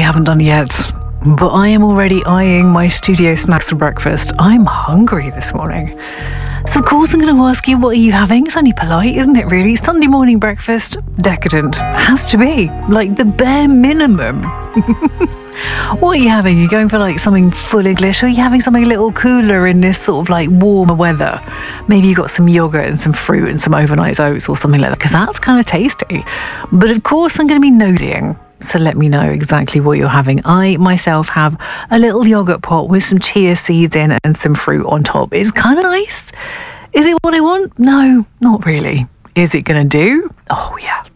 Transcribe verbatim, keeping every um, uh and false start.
haven't done yet, but I am already eyeing my studio snacks for breakfast. I'm hungry this morning. So of course I'm going to ask you, what are you having? It's only polite, isn't it really? Sunday morning breakfast, decadent. Has to be. Like the bare minimum. What are you having? Are you going for like something full English, or are you having something a little cooler in this sort of like warmer weather? Maybe you got some yogurt and some fruit and some overnight oats or something like that, because that's kind of tasty. But of course I'm going to be nosying. So let me know exactly what you're having. I myself have a little yogurt pot with some chia seeds in and some fruit on top. It's kind of nice. Is it what I want? No, not really. Is it going to do? Oh yeah.